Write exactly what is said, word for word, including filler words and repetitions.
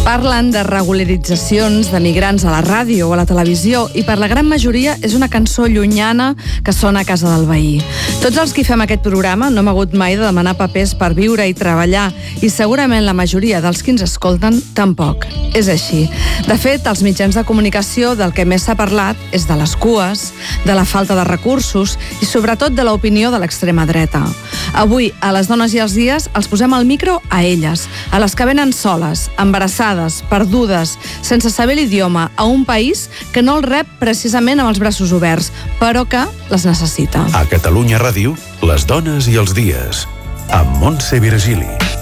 Parlen de regularitzacions de migrants a la ràdio o a la televisió i per la gran majoria és una cançó llunyana que sona a casa del veí. Tots els que fem aquest programa no hem hagut mai de demanar papers per viure i treballar i segurament la majoria dels que ens escolten tampoc. És així. De fet, als mitjans de comunicació del que més s'ha parlat és de les cues, de la falta de recursos i sobretot de l'opinió de l'extrema dreta. Avui, a Les Dones i els Dies, els posem al micro a elles, a les que venen soles, embarassades, perdudes, sense saber l'idioma, a un país que no els rep precisament amb els braços oberts, però que les necessita. A Catalunya Ràdio, Les Dones i els Dies, amb Montse Virgili.